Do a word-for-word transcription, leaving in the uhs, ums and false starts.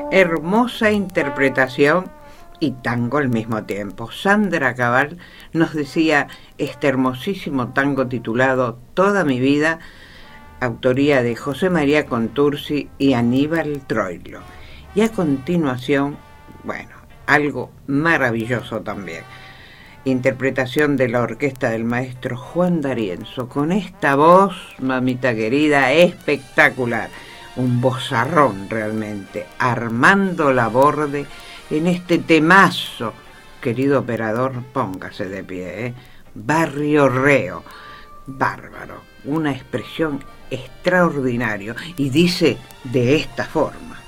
Hermosa interpretación y tango al mismo tiempo. Sandra Cabal nos decía este hermosísimo tango titulado Toda mi vida, autoría de José María Contursi y Aníbal Troilo. Y a continuación, bueno, algo maravilloso también. Interpretación de la orquesta del maestro Juan D'Arienzo, con esta voz, mamita querida, espectacular. Un vozarrón realmente, Armando Laborde en este temazo. Querido operador, póngase de pie, ¿eh? Barrio Reo, bárbaro, una expresión extraordinaria, y dice de esta forma.